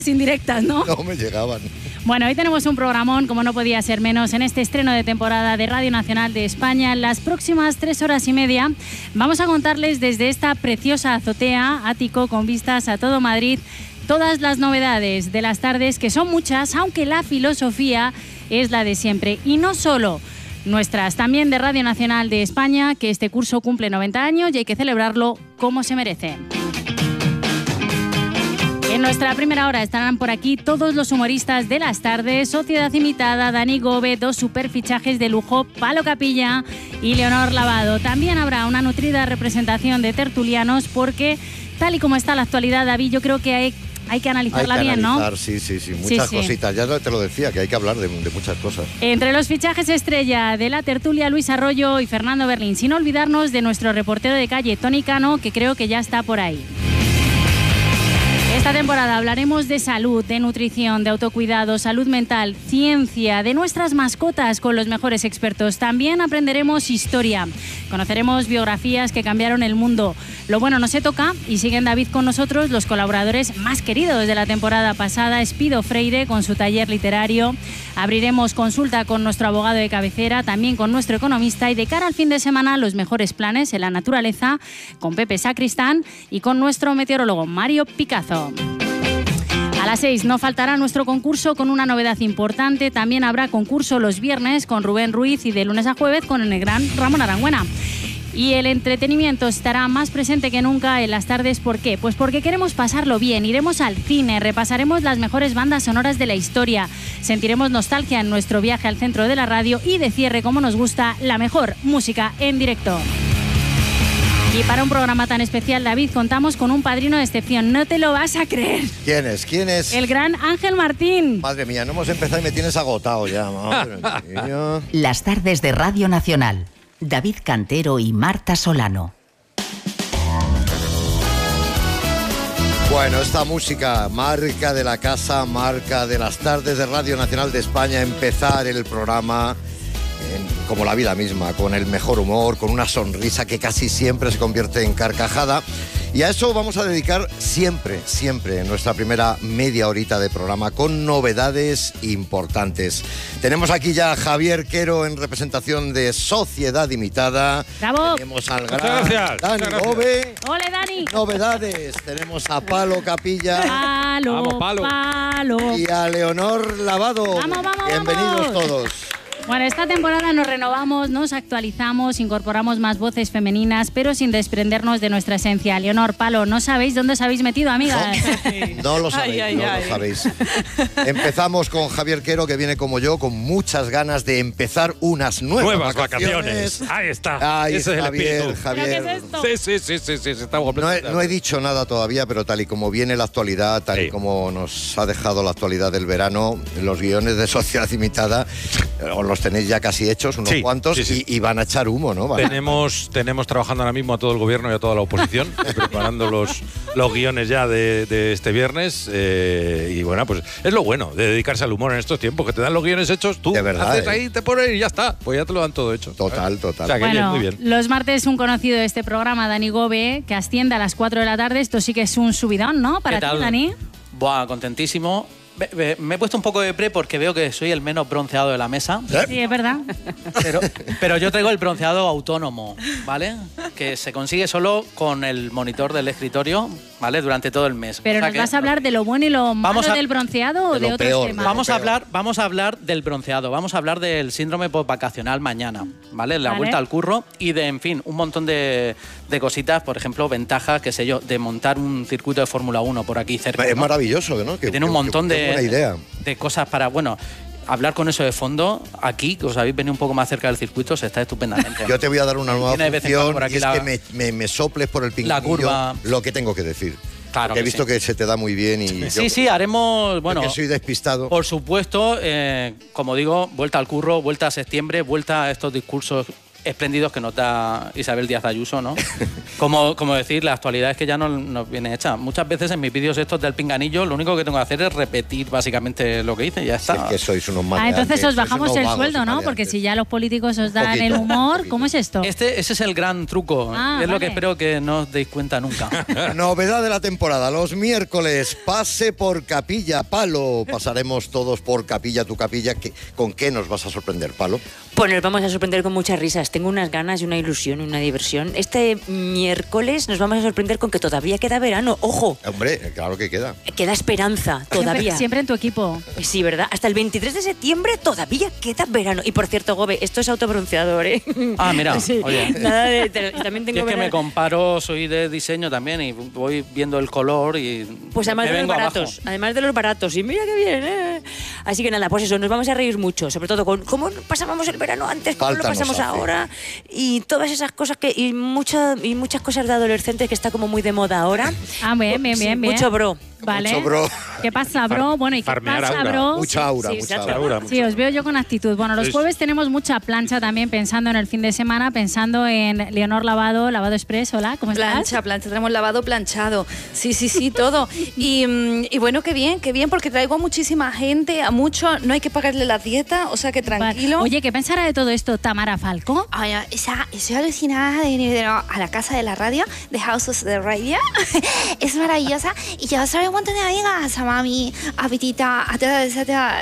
indirectas, ¿no? No me llegaban. Bueno, hoy tenemos un programón, como no podía ser menos, en este estreno de temporada de Radio Nacional de España. En las próximas 3 horas y media vamos a contarles desde esta preciosa azotea, ático con vistas a todo Madrid, todas las novedades de las tardes, que son muchas, aunque la filosofía es la de siempre. Y no solo nuestras, también de Radio Nacional de España, que este curso cumple 90 años y hay que celebrarlo como se merece. En nuestra primera hora estarán por aquí todos los humoristas de las tardes, Sociedad Imitada, Dani Gobe, 2 superfichajes de lujo, Palo Capilla y Leonor Lavado. También habrá una nutrida representación de tertulianos porque, tal y como está la actualidad, David, yo creo que hay que analizarla bien, ¿no? Sí, muchas cositas. Ya te lo decía, que hay que hablar de muchas cosas. Entre los fichajes estrella de la tertulia, Luis Arroyo y Fernando Berlín, sin olvidarnos de nuestro reportero de calle, Tony Cano, que creo que ya está por ahí. Esta temporada hablaremos de salud, de nutrición, de autocuidado, salud mental, ciencia, de nuestras mascotas con los mejores expertos. También aprenderemos historia, conoceremos biografías que cambiaron el mundo. Lo bueno no se toca y siguen, David, con nosotros los colaboradores más queridos de la temporada pasada, Espido Freire con su taller literario. Abriremos consulta con nuestro abogado de cabecera, también con nuestro economista y de cara al fin de semana los mejores planes en la naturaleza con Pepe Sacristán y con nuestro meteorólogo Mario Picazo. A las 6 no faltará nuestro concurso con una novedad importante. También habrá concurso los viernes con Rubén Ruiz y de lunes a jueves con el gran Ramón Arangüena. Y el entretenimiento estará más presente que nunca en las tardes. ¿Por qué? Pues porque queremos pasarlo bien. Iremos al cine, repasaremos las mejores bandas sonoras de la historia, sentiremos nostalgia en nuestro viaje al centro de la radio y de cierre, como nos gusta, la mejor música en directo. Y para un programa tan especial, David, contamos con un padrino de excepción. No te lo vas a creer. ¿Quién es? ¿Quién es? El gran Ángel Martín. Madre mía, no hemos empezado y me tienes agotado ya. Madre mía. Las tardes de Radio Nacional. David Cantero y Marta Solano. Bueno, esta música, marca de la casa, marca de las tardes de Radio Nacional de España, empezar el programa como la vida misma, con el mejor humor, con una sonrisa que casi siempre se convierte en carcajada. Y a eso vamos a dedicar siempre nuestra primera media horita de programa con novedades importantes. Tenemos aquí ya a Javier Quero en representación de Sociedad Imitada. ¡Bravo! Tenemos al gran Dani Gobe. ¡Ole, Dani! Novedades. Tenemos a Palo Capilla. Palo. Y a Leonor Lavado. Vamos. Bienvenidos todos. Bueno, esta temporada nos renovamos, nos actualizamos, incorporamos más voces femeninas, pero sin desprendernos de nuestra esencia. Leonor, Palo, ¿no sabéis dónde os habéis metido, amigas? No lo sabéis, no lo sabéis. Empezamos con Javier Quero, que viene como yo, con muchas ganas de empezar unas nuevas vacaciones. Ahí está. Ahí Ese es Javier. ¿Pero qué es esto? Sí, está completamente. No he dicho nada todavía, pero tal y como viene la actualidad, tal y como nos ha dejado la actualidad del verano, los guiones de Sociedad Imitada, los tenéis ya casi hechos, unos cuantos, sí. Y van a echar humo, ¿no? Tenemos trabajando ahora mismo a todo el gobierno y a toda la oposición, preparando los guiones ya de este viernes. Y bueno, pues es lo bueno de dedicarse al humor en estos tiempos, que te dan los guiones hechos, tú de verdad, haces ahí, te pones y ya está. Pues ya te lo dan todo hecho. Total. O sea, que bueno, bien, muy bien. Los martes un conocido de este programa, Dani Gobe, que asciende a las 4 de la tarde. Esto sí que es un subidón, ¿no? Para ti, Dani. Buah, contentísimo. Me he puesto un poco de pre porque veo que soy el menos bronceado de la mesa. Sí, es verdad. Pero yo traigo el bronceado autónomo, ¿vale? Que se consigue solo con el monitor del escritorio, ¿vale? Durante todo el mes. Pero o sea ¿nos vas a hablar de lo bueno y lo malo del bronceado o de otros temas? Vamos a hablar del bronceado, vamos a hablar del síndrome postvacacional mañana, ¿vale? La vuelta al curro y de, en fin, un montón de cositas, por ejemplo, ventajas, qué sé yo, de montar un circuito de Fórmula 1 por aquí cerca. Es maravilloso, ¿no? Que tiene un montón buena idea. de cosas para, bueno, hablar con eso de fondo, aquí, que os habéis venido un poco más cerca del circuito, se está estupendamente. Yo te voy a dar una nueva función, y es que me soples por el pinganillo la curva, lo que tengo que decir. Claro, he visto que se te da muy bien y sí, haremos, bueno, que soy despistado. Por supuesto, como digo, vuelta al curro, vuelta a septiembre, vuelta a estos discursos espléndidos que nos da Isabel Díaz Ayuso, ¿no? Como decir, la actualidad es que ya no nos viene hecha. Muchas veces en mis vídeos estos del pinganillo, lo único que tengo que hacer es repetir básicamente lo que hice y ya está. Si es que sois unos maleantes, entonces os bajamos sois el unos sueldo, vagos ¿no? y Porque maleantes. si ya los políticos os dan Poquito, el humor, poquito. ¿cómo es esto? Ese es el gran truco. Ah, es lo vale. que espero que no os deis cuenta nunca. Novedad de la temporada, los miércoles, pase por Capilla, Palo. Pasaremos todos por Capilla, tu Capilla. ¿Con qué nos vas a sorprender, Palo? Pues nos vamos a sorprender con muchas risas. Tengo unas ganas y una ilusión y una diversión. Este miércoles nos vamos a sorprender con que todavía queda verano. ¡Ojo! Hombre, claro que queda. Queda esperanza todavía. Siempre en tu equipo. Sí, ¿verdad? Hasta el 23 de septiembre todavía queda verano. Y por cierto, Gobe, esto es autobronceador, ¿eh? Ah, mira, Sí. oye. Nada también Y tengo es que me verano. comparo, soy de diseño también y voy viendo el color y Pues además me de los vengo baratos, abajo. además de los baratos. Y mira qué bien, ¿eh? Así que nada, pues eso, nos vamos a reír mucho, sobre todo con cómo pasábamos el verano antes, cómo Falta lo nos pasamos hace. ahora y todas esas cosas y muchas cosas de adolescentes que está como muy de moda ahora. Ah, bien, bien, Sí, bien, bien. mucho bro. Vale. Mucho bro. ¿Qué pasa, bro? Bueno, ¿y qué Farmear pasa, aura. bro? Mucha aura, sí, mucha exacto. aura. Sí, os veo yo con actitud. Bueno, los Es- jueves tenemos mucha plancha también pensando en el fin de semana, pensando en Leonor Lavado Express. Hola, ¿cómo estás? Plancha, tenemos lavado, planchado. Sí, todo. Y bueno, qué bien, porque traigo a muchísima gente, a muchos, no hay que pagarle la dieta, o sea que tranquilo. Vale. Oye, ¿qué pensará de todo esto Tamara Falco? Ay, estoy alucinada de venir a la casa de la radio, de House of the Radio. Es maravillosa. Y yo soy un montón de amigas, a mami, a Pitita, a todas.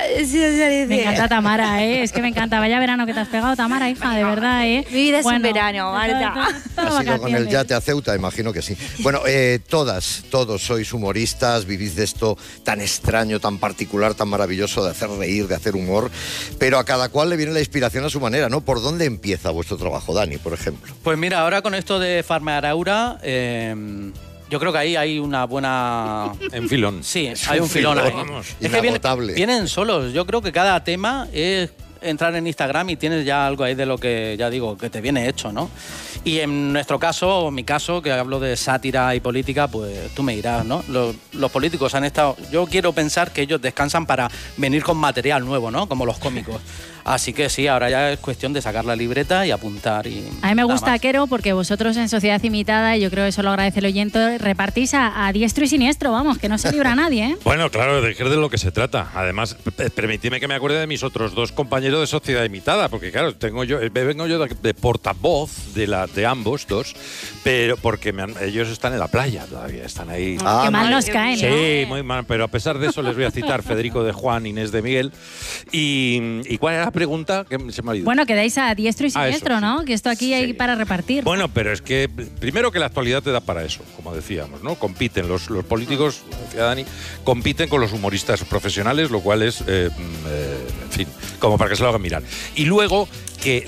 Me encanta Tamara, ¿eh? Es que me encanta. Vaya verano que te has pegado, Tamara, hija, de verdad, ¿eh? Mi vida es un verano, Marta. ¿Has ido con el yate a Ceuta? Imagino que sí. Bueno, todos sois humoristas, vivís de esto tan extraño, tan particular, tan maravilloso de hacer reír, de hacer humor, pero a cada cual le viene la inspiración a su manera, ¿no? ¿Por dónde empieza vuestro trabajo, Dani, por ejemplo? Pues mira, ahora con esto de farmear aura, yo creo que ahí hay una buena... En filón. Sí, hay un filón ahí. Vamos. Es que Inagotable. vienen solos. Yo creo que cada tema es entrar en Instagram y tienes ya algo ahí de lo que ya digo, que te viene hecho, ¿no? Y en nuestro caso, o mi caso, que hablo de sátira y política, pues tú me dirás, ¿no? Los políticos han estado... Yo quiero pensar que ellos descansan para venir con material nuevo, ¿no? Como los cómicos. Así que sí, ahora ya es cuestión de sacar la libreta y apuntar y... A mí me nada gusta, más. Quero, porque vosotros en Sociedad Imitada, y yo creo que eso lo agradece el oyente, repartís a diestro y siniestro, vamos, que no se libra a nadie, ¿eh? Bueno, claro, de qué es de lo que se trata. Además, permitidme que me acuerde de mis otros dos compañeros de Sociedad Imitada, porque claro, vengo yo de portavoz de ambos dos, pero porque ellos están en la playa todavía, están ahí. Ah, Qué mal vale. nos caen, ¿no? Sí, muy mal, pero a pesar de eso les voy a citar Federico de Juan, Inés de Miguel. ¿Y cuál era la pregunta? Que se me ha ido. Bueno, que dais a diestro y Ah, eso, siniestro, sí. ¿no? Que esto aquí hay Sí. para repartir. Bueno, pero es que primero que la actualidad te da para eso, como decíamos, ¿no? Compiten los políticos, como decía Dani, compiten con los humoristas profesionales, lo cual es, en fin, como para que se lo hagan mirar. Y luego que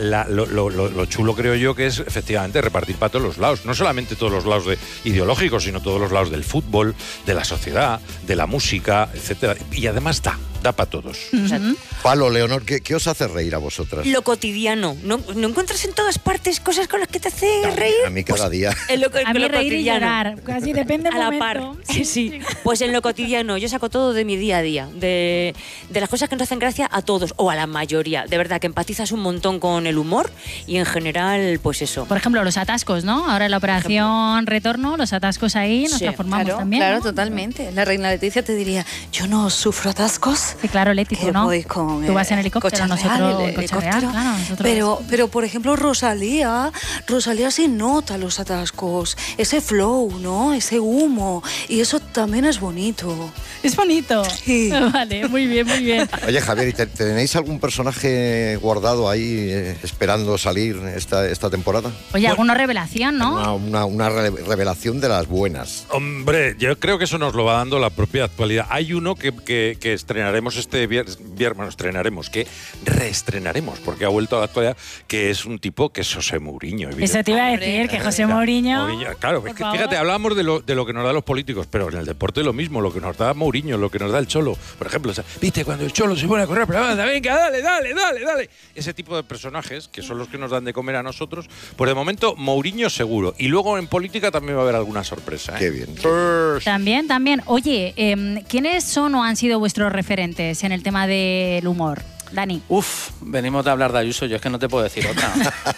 lo chulo creo yo que es efectivamente repartir para todos los lados, no solamente todos los lados ideológicos, sino todos los lados del fútbol, de la sociedad, de la música, etcétera. Y además da para todos. O sea, Palo, Leonor, ¿qué os hace reír a vosotras? lo cotidiano. ¿No encuentras en todas partes cosas con las que te hace reír? A mí cada día. En lo, a mí lo reír y cotidiano. llorar, casi depende del A la momento. par, sí. Pues en lo cotidiano, yo saco todo de mi día a día, de las cosas que nos hacen gracia a todos, o a la mayoría. De verdad, que empatizas un montón con el humor y en general, pues eso. Por ejemplo, los atascos, ¿no? Ahora en la operación retorno, los atascos ahí nos Sí, transformamos Claro, también. claro, ¿no? totalmente. La reina Leticia te diría, yo no sufro atascos. Sí, claro, Leti, Que tú no. voy con Tú vas en helicóptero, coche nosotros real, en el coche real, helicóptero. claro, nosotros- Pero, por ejemplo, Rosalía sí nota los atascos, ese flow, ¿no? Ese humo. Y eso también es bonito. Es bonito. Sí. Vale, muy bien, muy bien. Oye, Javier, ¿y tenéis algún personaje guardado ahí esperando salir esta temporada? Oye, alguna revelación, ¿no? Una revelación de las buenas. Hombre, yo creo que eso nos lo va dando la propia actualidad. Hay uno que estrenaremos este viernes, que reestrenaremos, porque ha vuelto a la actualidad, que es un tipo que es José Mourinho. Eso te iba a decir, que José Mourinho... Claro, por es que favor. fíjate, hablamos de lo que nos da los políticos, pero en el deporte lo mismo, lo que nos da Mourinho, lo que nos da el Cholo. Por ejemplo, o sea, viste, cuando el Cholo se pone a correr, pero venga, dale. Ese tipo de personajes, que son los que nos dan de comer a nosotros, pues de momento Mourinho seguro. Y luego en política también va a haber alguna sorpresa. Qué bien. También. Oye, ¿quiénes son o han sido vuestros referentes en el tema del humor? Dani. Venimos de hablar de Ayuso, yo es que no te puedo decir otra.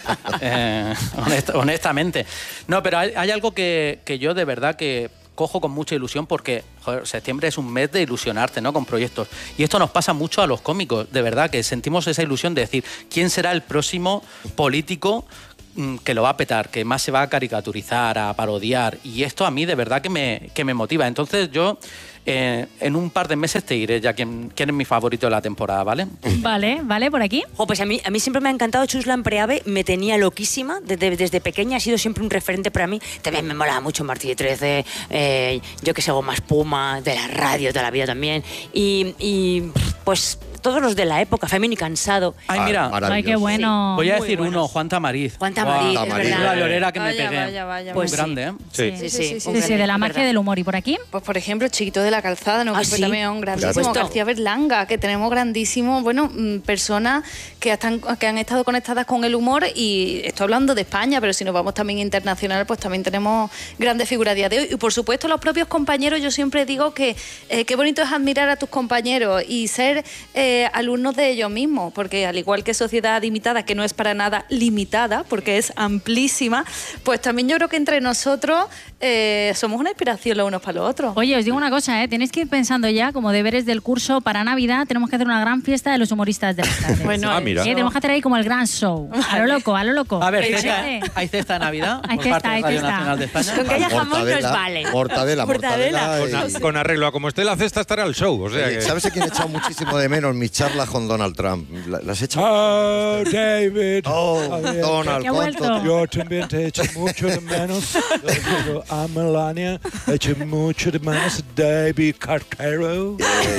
Honestamente. No, pero hay algo que yo de verdad que cojo con mucha ilusión porque, joder, septiembre es un mes de ilusionarte, ¿no? Con proyectos. Y esto nos pasa mucho a los cómicos, de verdad, que sentimos esa ilusión de decir, ¿quién será el próximo político que lo va a petar, que más se va a caricaturizar, a parodiar? Y esto a mí de verdad que me motiva. Entonces yo en un par de meses te diré ya quién es mi favorito de la temporada, ¿vale? Vale, por aquí. Pues a mí siempre me ha encantado Chuslan Preave, me tenía loquísima, desde pequeña ha sido siempre un referente para mí. También me molaba mucho Martí de 13, yo que sé, Goma Espuma, de la radio, de la vida también. Y pues todos los de la época, Femini Cansado. Ay, mira. Ay, qué bueno. Voy a decir uno, Juan Tamariz. Juan Tamariz, Juan Tamariz. es verdad. La llorera que me Vaya, pegué. vaya, Pues Muy grande, ¿eh? Sí, de la magia del humor. ¿Y por aquí? Pues por ejemplo, Chiquito de la Calzada, ¿no? Ah, Que fue sí. también un grandísimo. Claro. García Berlanga, que tenemos grandísimos, bueno, personas que han estado conectadas con el humor, y estoy hablando de España, pero si nos vamos también internacional, pues también tenemos grandes figuras a día de hoy. Y por supuesto los propios compañeros, yo siempre digo que qué bonito es admirar a tus compañeros y ser alumnos de ellos mismos, porque al igual que Sociedad Limitada, que no es para nada limitada, porque es amplísima, pues también yo creo que entre nosotros somos una inspiración los unos para los otros. Oye, os digo una cosa, tenéis que ir pensando ya como deberes del curso para Navidad. Tenemos que hacer una gran fiesta de los humoristas de las tardes. Bueno, mira. Tenemos que hacer ahí como el gran show. A lo loco, a lo loco. A ver, Fíjate. ¿hay cesta de Navidad? Hay por cesta, parte de hay Radio cesta. Nacional de España? Con que haya jamón nos vale. Mortadela. Con arreglo a como esté la cesta estará el show. O sea que... ¿Sabes a quién he echado muchísimo de menos? Mi charla con Donald Trump. ¿Las he echado? Oh, David. Oh, Donald, ¿Qué ha vuelto? ¿cuánto? Yo también te echo mucho de menos. Yo a Melania echo mucho de menos a David Cartero.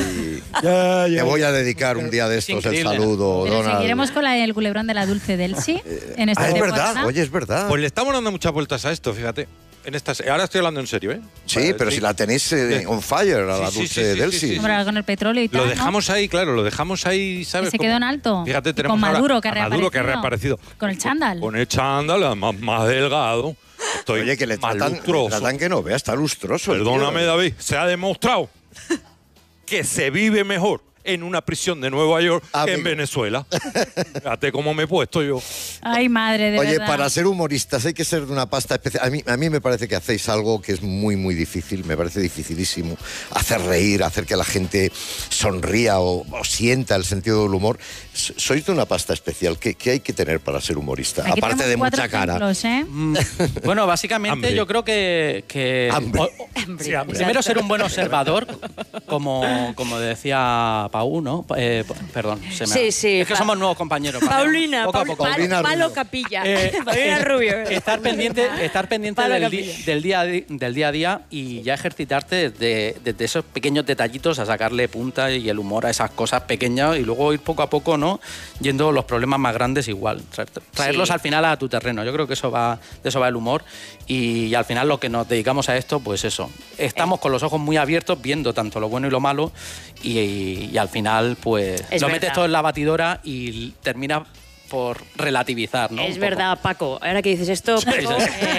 Te voy a dedicar un día de estos el Increíble. saludo, Pero Donald. seguiremos con el culebrón de la Dulce Delsi en esta Es temporada. verdad, oye, es verdad. Pues le estamos dando muchas vueltas a esto, fíjate. Ahora estoy hablando en serio, ¿eh? Sí, pero si la tenéis on fire a la Sí, Dulce sí, sí, Delsi. sí, sí. Hombre, con el petróleo y tal, Lo ¿no? dejamos ahí, claro, lo dejamos ahí, ¿sabes? Que se quedó en alto. Fíjate, Y tenemos con ahora Maduro, que ha a Maduro, que ha reaparecido. reaparecido. Con el chándal. Con el chándal, más delgado. Estoy Oye, que le más tratan lustroso. que no vea, está lustroso. el tío. Perdóname, David, se ha demostrado que se vive mejor en una prisión de Nueva York que en Amigo. Venezuela. Fíjate cómo me he puesto yo. Ay, madre, de Oye, verdad. para ser humoristas hay que ser de una pasta especial. A mí me parece que hacéis algo que es muy, muy difícil, me parece dificilísimo. Hacer reír, hacer que la gente sonría o sienta el sentido del humor. Sois de una pasta especial. ¿Qué hay que tener para ser humorista? Aquí Aparte de tenemos 4 mucha cara. ejemplos, ¿eh? Bueno, básicamente Hambre. yo creo que Hambre. sí, primero ser un buen observador, como decía Pau, ¿no? Perdón, Sí, es que somos nuevos compañeros. Paulina, poco a poco. Paulina Palo Rubio. Capilla. Paulina Rubio. Estar pendiente Palo del Capilla. día a día y ya ejercitarte desde esos pequeños detallitos a sacarle punta y el humor a esas cosas pequeñas y luego ir poco a poco, ¿no? Yendo los problemas más grandes igual. Traerlos Sí. al final a tu terreno. Yo creo que de eso va el humor y al final lo que nos dedicamos a esto, pues eso. Estamos con los ojos muy abiertos viendo tanto lo bueno y lo malo y al final pues Es lo verdad. metes todo en la batidora y termina por relativizar, ¿no? Es Un poco. verdad, Paco. Ahora que dices esto, Paco,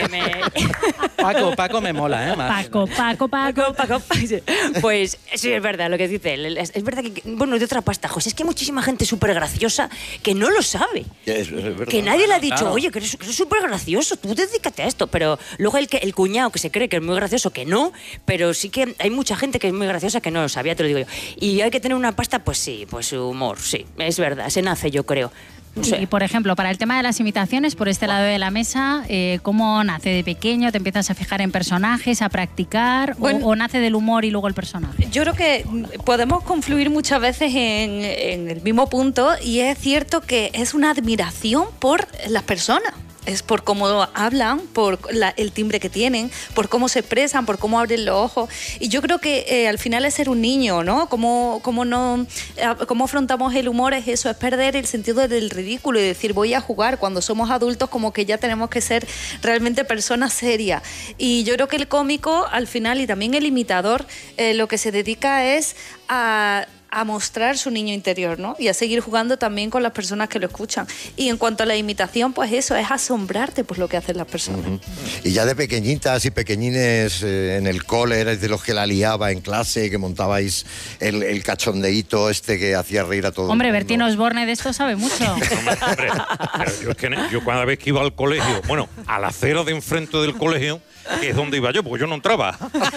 Paco me mola, ¿eh? Más. Paco. Pues sí, es verdad lo que dice él. Es verdad que, bueno, de otra pasta, José, es que hay muchísima gente súper graciosa que no lo sabe. Es verdad. Que nadie le ha dicho, Claro. oye, que eres súper gracioso, tú dedícate a esto. Pero luego el cuñado que se cree que es muy gracioso, que no, pero sí que hay mucha gente que es muy graciosa que no lo sabía, te lo digo yo. Y hay que tener una pasta, pues sí, pues humor, sí, es verdad, se nace, yo creo. No sé. Y, por ejemplo, para el tema de las imitaciones, por este lado de la mesa, ¿cómo nace de pequeño? ¿Te empiezas a fijar en personajes, a practicar? Bueno. ¿O nace del humor y luego el personaje? Yo creo que podemos confluir muchas veces en el mismo punto, y es cierto que es una admiración por las personas. Es por cómo hablan, por el timbre que tienen, por cómo se expresan, por cómo abren los ojos. Y yo creo que al final es ser un niño, ¿no? Cómo afrontamos el humor es eso, es perder el sentido del ridículo y decir voy a jugar. Cuando somos adultos como que ya tenemos que ser realmente personas serias. Y yo creo que el cómico al final y también el imitador lo que se dedica es a a mostrar su niño interior, ¿no? Y a seguir jugando también con las personas que lo escuchan. Y en cuanto a la imitación, pues eso, es asombrarte por lo que hacen las personas. Y ya de pequeñitas y pequeñines en el cole, erais de los que la liaba en clase, que montabais el cachondeíto este que hacía reír a todo Hombre, el mundo. Bertín Osborne de esto sabe mucho. Hombre, pero yo cada vez que iba al colegio, bueno, a la acera de enfrente del colegio, que es donde iba yo, porque yo no entraba.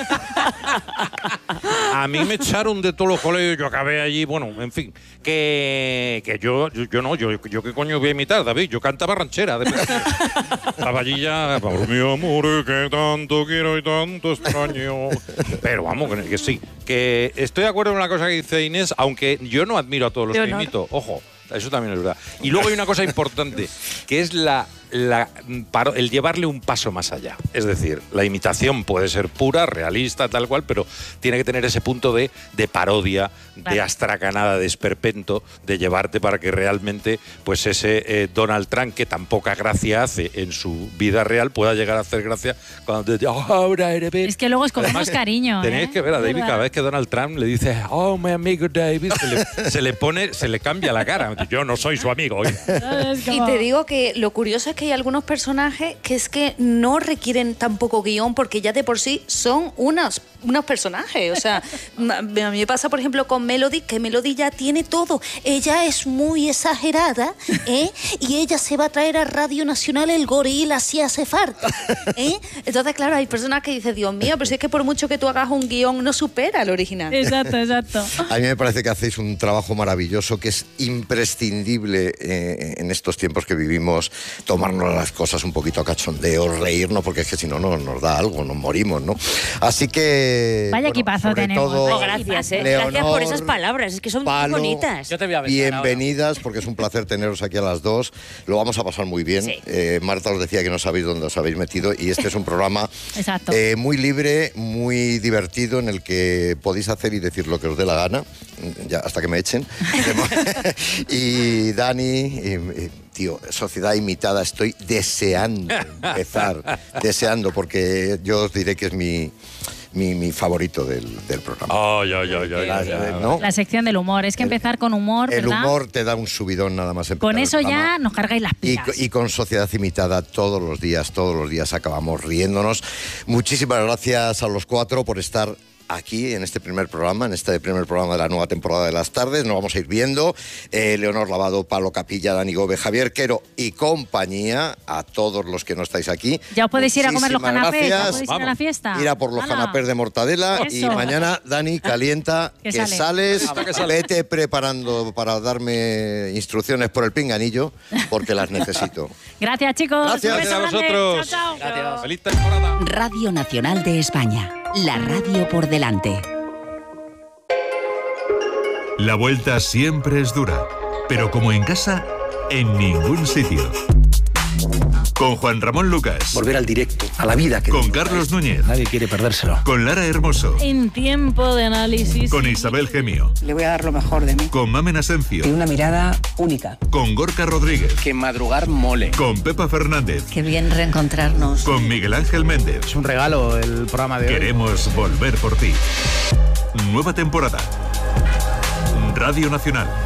A mí me echaron de todos los colegios, yo acabé allí, bueno, en fin, que yo qué coño voy a imitar, David, yo cantaba ranchera. Estaba allí ya, por mi amor, que tanto quiero y tanto extraño. Pero vamos, que sí, que estoy de acuerdo con una cosa que dice Inés, aunque yo no admiro a todos los que imito, ojo. Eso también es verdad. Y luego hay una cosa importante, que es el llevarle un paso más allá. Es decir, la imitación puede ser pura, realista, tal cual, pero tiene que tener ese punto de parodia, de astracanada, de esperpento, de llevarte para que realmente pues ese Donald Trump, que tan poca gracia hace en su vida real, pueda llegar a hacer gracia cuando te dice, ahora eres... Es que luego escogemos cariño. Tenéis que ver a David, cada vez que Donald Trump le dice, oh, mi amigo David, se le cambia la cara. Yo no soy su amigo. Y te digo que lo curioso es que hay algunos personajes que es que no requieren tampoco guión, porque ya de por sí son unos personajes. O sea, a mí me pasa, por ejemplo, con Melody, que Melody ya tiene todo. Ella es muy exagerada, y ella se va a traer a Radio Nacional el gorila si hace falta. Entonces, claro, hay personas que dicen, Dios mío, pero si es que por mucho que tú hagas un guión, no supera el original. Exacto, exacto. A mí me parece que hacéis un trabajo maravilloso, que es imprescindible en estos tiempos que vivimos, tomarnos las cosas un poquito a cachondeo, reírnos, porque es que si no nos da algo, nos morimos, ¿no? Así que... Vaya equipazo tenemos. Todo, gracias, Leonor, gracias por esas palabras, es que son muy bonitas. Yo te voy a besar bienvenidas, porque es un placer teneros aquí a las dos. Lo vamos a pasar muy bien. Sí. Marta os decía que no sabéis dónde os habéis metido, y este es un programa muy libre, muy divertido, en el que podéis hacer y decir lo que os dé la gana, ya hasta que me echen. Y Dani, tío, Sociedad Imitada, estoy deseando empezar, porque yo os diré que es mi favorito del programa. ¿No? La sección del humor. Es que empezar con humor, ¿verdad? El humor te da un subidón nada más. Con eso ya nos cargáis las pilas. Y con Sociedad Imitada todos los días acabamos riéndonos. Muchísimas gracias a los cuatro por estar aquí en este primer programa, de la nueva temporada de Las Tardes. Nos vamos a ir viendo. Leonor Lavado, Pablo Capilla, Dani Gómez, Javier Quero y compañía, a todos los que no estáis aquí. Ya os podéis ir a comer los canapés, ya gracias. podéis ir a la fiesta. Ir a por los canapés de mortadela. Eso. Y mañana, Dani, calienta, que sales, vete preparando para darme instrucciones por el pinganillo, porque las necesito. Gracias, chicos. Gracias a vosotros. Chao, chao. Gracias. Feliz temporada. Radio Nacional de España. La radio por delante. La vuelta siempre es dura, pero como en casa, en ningún sitio. Con Juan Ramón Lucas. Volver al directo, a la vida. Con Carlos Núñez. Nadie quiere perdérselo. Con Lara Hermoso. En tiempo de análisis. Con Isabel Gemio. Le voy a dar lo mejor de mí. Con Mamen Asencio. Y una mirada única. Con Gorka Rodríguez. Que madrugar mole. Con Pepa Fernández. Qué bien reencontrarnos. Con Miguel Ángel Méndez. Es un regalo el programa de hoy. Queremos volver por ti. Nueva temporada. Radio Nacional.